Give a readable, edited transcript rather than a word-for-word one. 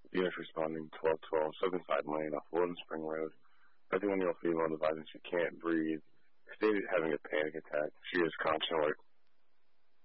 Units responding 1212, 75 Lane off Woodland Spring Road. 51-year-old female advising she can't breathe. Stated having a panic attack. She is conscious alert.